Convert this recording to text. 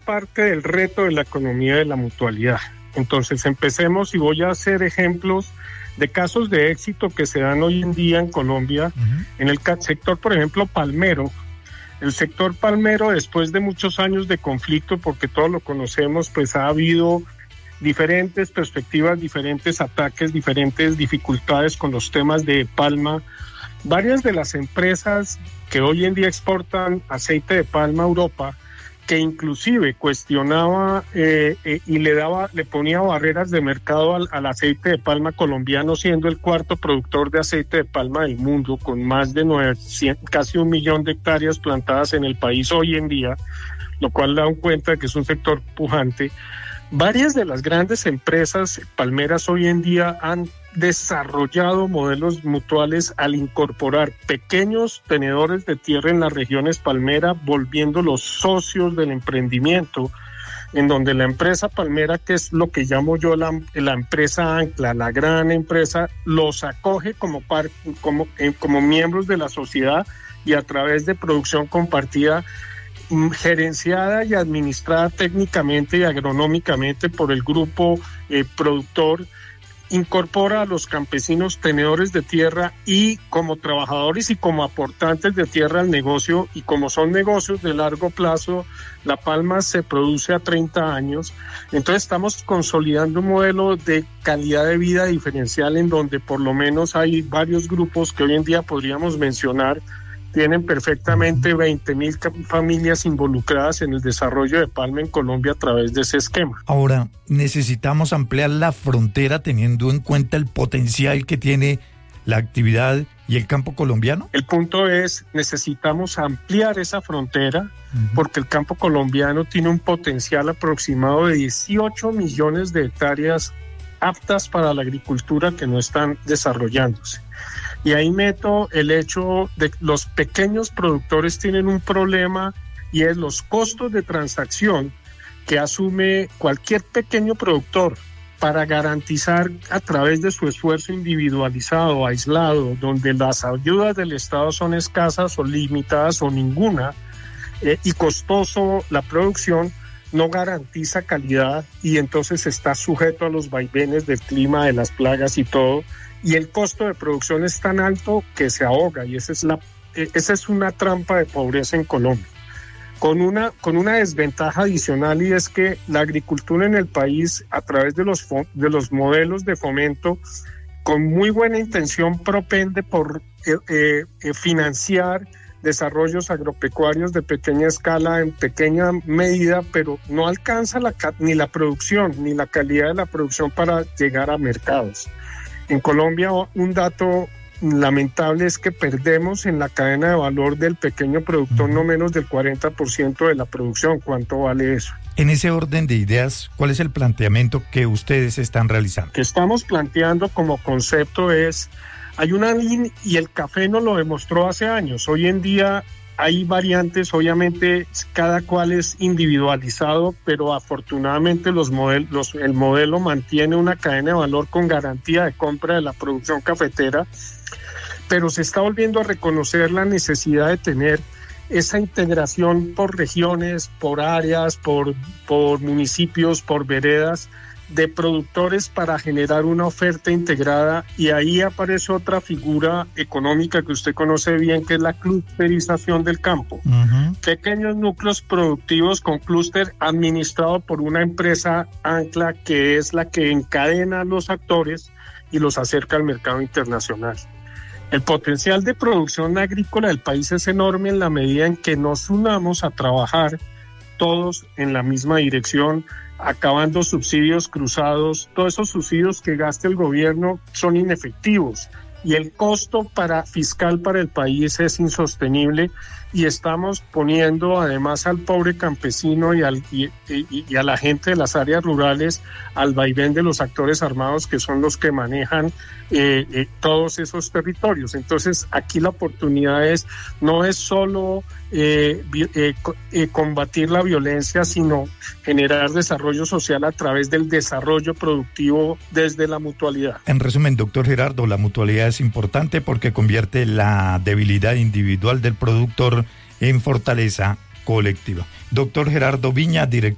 parte del reto de la economía de la mutualidad. Entonces empecemos y voy a hacer ejemplos de casos de éxito que se dan hoy en día en Colombia, en el sector, por ejemplo, palmero. El sector palmero, después de muchos años de conflicto, porque todos lo conocemos, pues ha habido diferentes perspectivas, diferentes ataques, diferentes dificultades con los temas de palma. Varias de las empresas que hoy en día exportan aceite de palma a Europa, que inclusive cuestionaba y le ponía barreras de mercado al aceite de palma colombiano, siendo el cuarto productor de aceite de palma del mundo, con más de casi 1 millón de hectáreas plantadas en el país hoy en día, lo cual da cuenta de que es un sector pujante. Varias de las grandes empresas palmeras hoy en día han desarrollado modelos mutuales al incorporar pequeños tenedores de tierra en las regiones palmera, volviéndolos socios del emprendimiento, en donde la empresa palmera, que es lo que llamo yo la empresa ancla, la gran empresa, los acoge como miembros de la sociedad y a través de producción compartida, gerenciada y administrada técnicamente y agronómicamente por el grupo productor, incorpora a los campesinos tenedores de tierra y como trabajadores y como aportantes de tierra al negocio, y como son negocios de largo plazo, la palma se produce a 30 años, entonces estamos consolidando un modelo de calidad de vida diferencial en donde por lo menos hay varios grupos que hoy en día podríamos mencionar. Tienen perfectamente 20,000 familias involucradas en el desarrollo de palma en Colombia a través de ese esquema. Ahora, ¿necesitamos ampliar la frontera teniendo en cuenta el potencial que tiene la actividad y el campo colombiano? El punto es, necesitamos ampliar esa frontera porque el campo colombiano tiene un potencial aproximado de 18 millones de hectáreas aptas para la agricultura que no están desarrollándose. Y ahí meto el hecho de que los pequeños productores tienen un problema, y es los costos de transacción que asume cualquier pequeño productor para garantizar a través de su esfuerzo individualizado, aislado, donde las ayudas del Estado son escasas o limitadas o ninguna, y costoso la producción, no garantiza calidad y entonces está sujeto a los vaivenes del clima, de las plagas y todo. Y el costo de producción es tan alto que se ahoga, y esa es una trampa de pobreza en Colombia. Con una desventaja adicional, y es que la agricultura en el país, a través de los modelos de fomento, con muy buena intención propende por financiar desarrollos agropecuarios de pequeña escala en pequeña medida, pero no alcanza ni la producción ni la calidad de la producción para llegar a mercados. En Colombia, un dato lamentable es que perdemos en la cadena de valor del pequeño productor no menos del 40% de la producción. ¿Cuánto vale eso? En ese orden de ideas, ¿cuál es el planteamiento que ustedes están realizando? Que estamos planteando como concepto es, hay una línea, y el café nos lo demostró hace años. Hoy en día hay variantes, obviamente cada cual es individualizado, pero afortunadamente el modelo mantiene una cadena de valor con garantía de compra de la producción cafetera, pero se está volviendo a reconocer la necesidad de tener esa integración por regiones, por áreas, por municipios, por veredas, de productores para generar una oferta integrada, y ahí aparece otra figura económica que usted conoce bien, que es la clusterización del campo. Pequeños núcleos productivos con clúster administrado por una empresa ancla que es la que encadena a los actores y los acerca al mercado internacional. El potencial de producción agrícola del país es enorme en la medida en que nos unamos a trabajar todos en la misma dirección, acabando subsidios cruzados. Todos esos subsidios que gasta el gobierno son inefectivos y el costo fiscal para el país es insostenible, y estamos poniendo además al pobre campesino y a la gente de las áreas rurales al vaivén de los actores armados, que son los que manejan todos esos territorios. Entonces aquí la oportunidad no es solo combatir la violencia, sino generar desarrollo social a través del desarrollo productivo desde la mutualidad. En resumen, doctor Gerardo, la mutualidad es importante porque convierte la debilidad individual del productor en fortaleza colectiva. Doctor Gerardo Viña, director